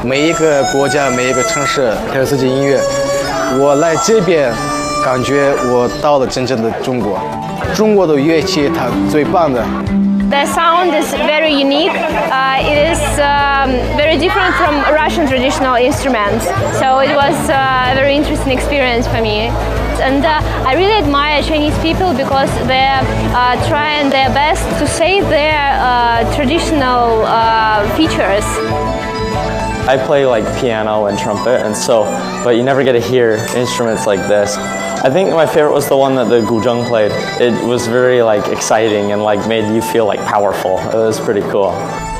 每一个国家、每一个城市都有自己音乐。我来这边，感觉我到了真正的中国。中国的乐器它最棒的。 The sound is very unique. It is very different from Russian traditional instruments. So it was a very interesting experience for me. And I really admire Chinese people because they're trying their best to save their traditional features. I play like piano and trumpet, and so, but you never get to hear instruments like this. I think my favorite was the one that the guzheng played. It was very like exciting and like made you feel like powerful. It was pretty cool.